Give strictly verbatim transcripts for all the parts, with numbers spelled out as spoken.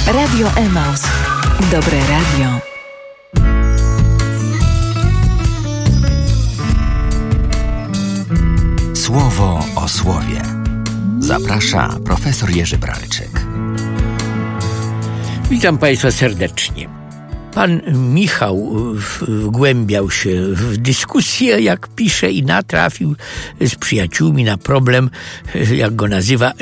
Radio Emaus. Dobre radio. Słowo o słowie. Zaprasza profesor Jerzy Bralczyk. Witam Państwa serdecznie. Pan Michał wgłębiał się w dyskusję, jak pisze, i natrafił z przyjaciółmi na problem, jak go nazywa,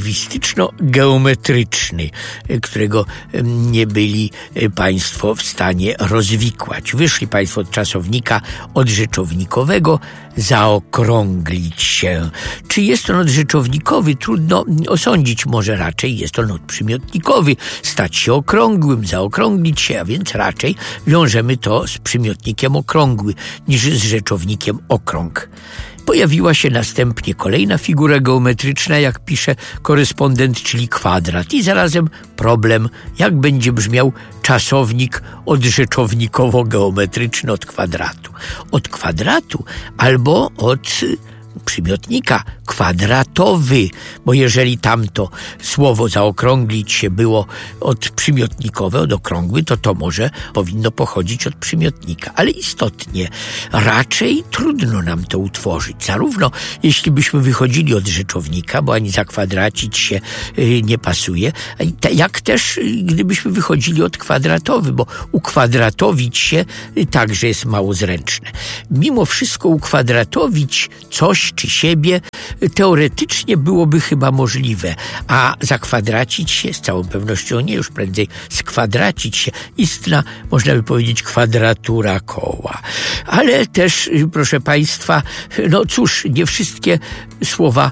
lingwistyczno-geometryczny, którego nie byli Państwo w stanie rozwikłać. Wyszli Państwo od czasownika odrzeczownikowego zaokrąglić się. Czy jest on odrzeczownikowy? Trudno osądzić. Może raczej jest on odprzymiotnikowy. Stać się okrągłym, zaokrąglić się, a więc raczej wiążemy to z przymiotnikiem okrągły niż z rzeczownikiem okrąg. Pojawiła się następnie kolejna figura geometryczna, jak pisze korespondent, czyli kwadrat. I zarazem problem, jak będzie brzmiał czasownik odrzeczownikowo-geometryczny od kwadratu. Od kwadratu albo od przymiotnika kwadratowy, bo jeżeli tamto słowo zaokrąglić się było od przymiotnikowe, od okrągły, to to może powinno pochodzić od przymiotnika. Ale istotnie, raczej trudno nam to utworzyć. Zarówno jeśli byśmy wychodzili od rzeczownika, bo ani zakwadracić się y, nie pasuje, jak też y, gdybyśmy wychodzili od kwadratowy, bo ukwadratowić się y, także jest mało zręczne. Mimo wszystko ukwadratowić coś czy siebie teoretycznie byłoby chyba możliwe, a zakwadracić się z całą pewnością nie, już prędzej skwadracić się. Istna, można by powiedzieć, kwadratura koła. Ale też, proszę Państwa, no cóż, nie wszystkie słowa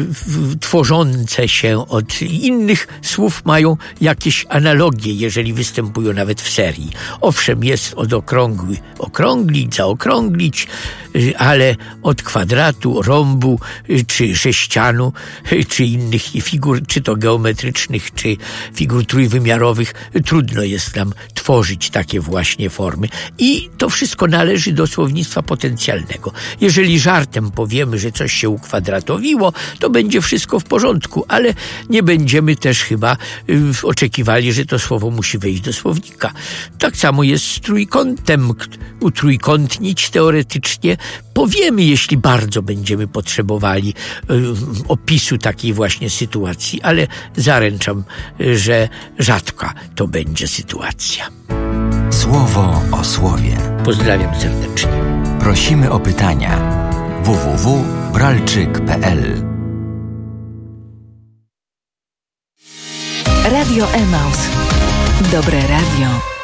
tworzące się od innych słów mają jakieś analogie, jeżeli występują nawet w serii. Owszem, jest od okrągły okrąglić, zaokrąglić, ale od kwadratu, rąbu, czy sześcianu, czy innych figur, czy to geometrycznych, czy figur trójwymiarowych, trudno jest nam tworzyć takie właśnie formy. I to wszystko należy do słownictwa potencjalnego. Jeżeli żartem powiemy, że coś się ukwadratowiło, to będzie wszystko w porządku, ale nie będziemy też chyba y, oczekiwali, że to słowo musi wejść do słownika. Tak samo jest z trójkątem. Utrójkątnić teoretycznie powiemy, jeśli bardzo będziemy potrzebowali y, opisu takiej właśnie sytuacji, ale zaręczam, y, że rzadka to będzie sytuacja. Słowo o słowie. Pozdrawiam serdecznie. Prosimy o pytania. w w w kropka bralczyk kropka p l Radio Emaus. Dobre radio.